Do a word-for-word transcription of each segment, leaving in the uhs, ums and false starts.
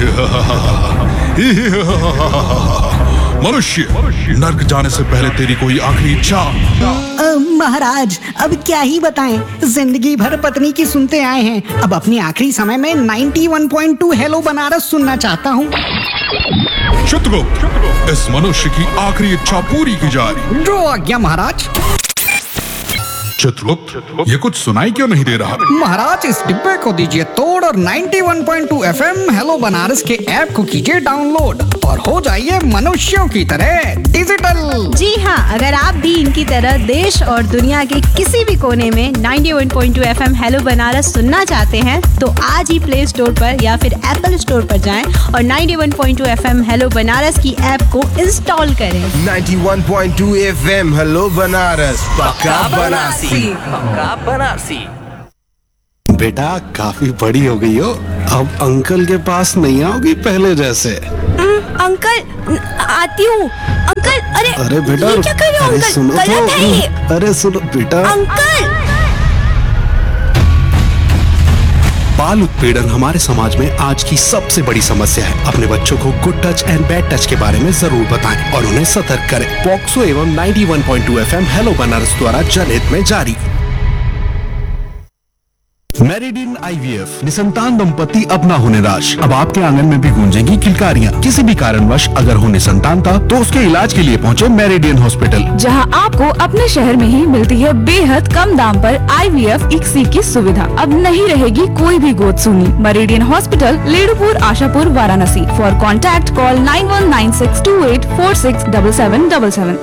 मनुष्य, नर्क जाने से पहले तेरी कोई आखिरी इच्छा? महाराज, अब क्या ही बताएं, जिंदगी भर पत्नी की सुनते आए हैं, अब अपने आखिरी समय में इक्यानवे पॉइंट दो हेलो बनारस सुनना चाहता हूँ। चित्रगुप्त, इस मनुष्य की आखिरी इच्छा पूरी की जाए। जो आज्ञा महाराज। चित्रगुप्त, ये कुछ सुनाई क्यों नहीं दे रहा? महाराज, इस डिब्बे को दीजिए तोड़ और इक्यानवे पॉइंट दो एफएम हेलो बनारस के ऐप को कीजिए डाउनलोड और हो जाइए मनुष्यों की तरह डिजिटल। जी हाँ, अगर आप भी इनकी तरह देश और दुनिया के किसी भी कोने में इक्यानवे पॉइंट दो एफएम हेलो बनारस सुनना चाहते हैं तो आज ही प्ले स्टोर पर या फिर एप्पल स्टोर पर जाएं और इक्यानवे पॉइंट दो एफएम हेलो बनारस की ऐप को इंस्टॉल करें। इक्यानवे पॉइंट दो एफएम हेलो बनारस, पक्का बनारसी, पक्का बनारसी। बेटा, काफी बड़ी हो गई हो, अब अंकल के पास नहीं आओगी पहले जैसे। अंकल, आती हूँ। अंकल, अरे अरे बेटा, ये क्या कर रहे हो अरे अंकल? सुनो गलत है ये। तो, अरे सुनो बेटा। अंकल, बाल उत्पीड़न हमारे समाज में आज की सबसे बड़ी समस्या है। अपने बच्चों को good touch and bad touch के बारे में जरूर बताएं और उन्हें सतर्क करें। पॉक्सो एवं इक्यानवे पॉइंट दो एफएम हेलो बनारस द्वारा जनहित में जारी। मेरिडियन आईवीएफ, निसंतान दंपति अब ना हो निराश, अब आपके आंगन में भी गूंजेंगी किलकारियां। किसी भी कारणवश अगर हो निसंतानता तो उसके इलाज के लिए पहुंचे मेरिडियन हॉस्पिटल, जहां आपको अपने शहर में ही मिलती है बेहद कम दाम पर आईवीएफ इक्सी की सुविधा। अब नहीं रहेगी कोई भी गोद सुनी। Meridian hospital, लेडुपुर, Ashapur, Varanasi. For contact call nine one nine six to eight four six double seven double seven.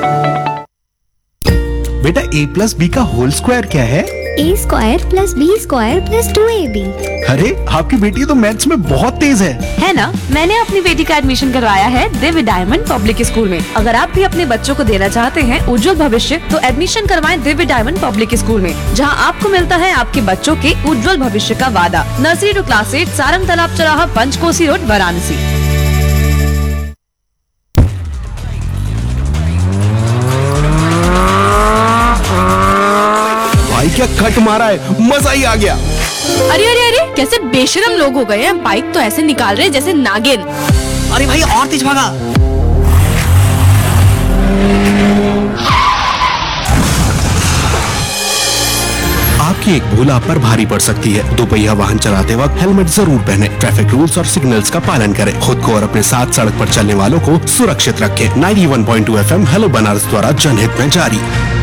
बेटा, ए प्लस बी का होल स्क्वायर क्या है? ए square plus B square plus two A B. अरे, आपकी बेटी तो मैथ्स में बहुत तेज है। है ना? मैंने अपनी बेटी का एडमिशन करवाया है दिव्य डायमंड पब्लिक स्कूल में। अगर आप भी अपने बच्चों को देना चाहते हैं उज्जवल भविष्य तो एडमिशन करवाएं दिव्य डायमंड पब्लिक स्कूल में, जहां आपको मिलता है आपके बच्चों के उज्जवल भविष्य का वादा। Nursery to class eight, Sarang तालाब चौराहा, पंचकोसी रोड, वाराणसी। भाई क्या कट मारा है, मजा ही आ गया। अरे अरे अरे, कैसे बेशरम लोग हो गए हैं, बाइक तो ऐसे निकाल रहे हैं जैसे नागिन। अरे भाई, और तेज भागा। आपकी एक भूल आप पर भारी पड़ सकती है। दोपहिया वाहन चलाते वक्त हेलमेट जरूर पहने, ट्रैफिक रूल्स और सिग्नल्स का पालन करें, खुद को और अपने साथ सड़क पर चलने वालों को सुरक्षित रखें। इक्यानवे पॉइंट दो एफएम हेलो बनारस द्वारा जनहित में जारी।